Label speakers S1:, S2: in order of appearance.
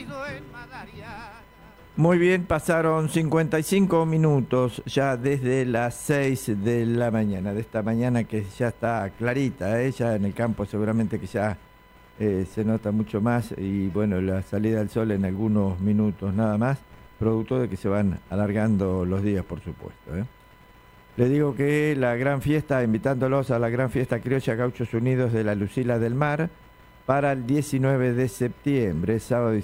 S1: Muy bien, pasaron 55 minutos ya desde las 6 de la mañana, de esta mañana que ya está clarita, ya en el campo seguramente que ya se nota mucho más y bueno, la salida del sol en algunos minutos nada más, producto de que se van alargando los días, por supuesto. Le digo que la gran fiesta, invitándolos a la gran fiesta criolla Gauchos Unidos de la Lucila del Mar para el 19 de septiembre, sábado y